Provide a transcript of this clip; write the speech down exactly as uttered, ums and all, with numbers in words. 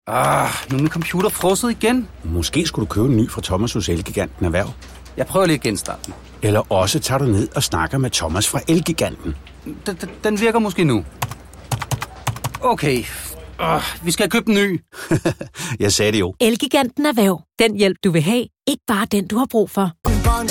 Ah, nu er min computer frosset igen. Måske skulle du købe en ny fra Thomas hos Elgiganten Erhverv. Jeg prøver lige at genstarte den. Eller også tager du ned og snakker med Thomas fra Elgiganten. Den, den virker måske nu. Okay. Uh, vi skal købe en ny. Jeg sagde det jo. Elgiganten Erhverv. Den hjælp, du vil have. Ikke bare den, du har brug for.